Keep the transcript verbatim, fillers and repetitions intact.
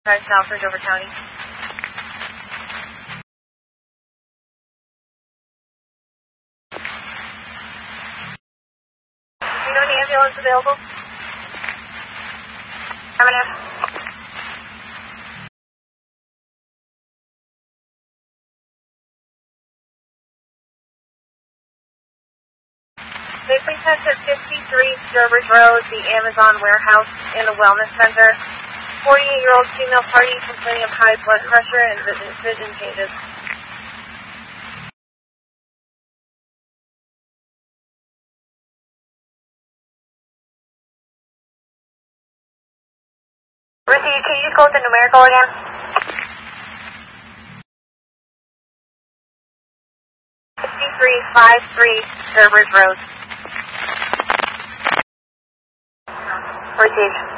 Drive south for Dover County. Do you know any ambulance available? Affirmative. They please head to fifty-three Sturbridge Road, the Amazon warehouse in the Wellness Center. forty-eight-year-old female party complaining of high blood pressure and vision, vision changes. Ruthie, can you just go with the numerical again? fifty-three fifty-three Sturbridge Road. Ruthie.